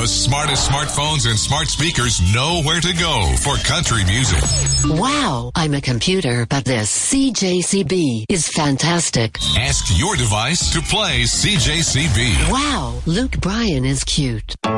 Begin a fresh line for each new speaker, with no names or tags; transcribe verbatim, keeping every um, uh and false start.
The smartest smartphones and smart speakers know where to go for country music.
Wow, I'm a computer, but this C J C B is fantastic.
Ask your device to play C J C B.
Wow, Luke Bryan is cute.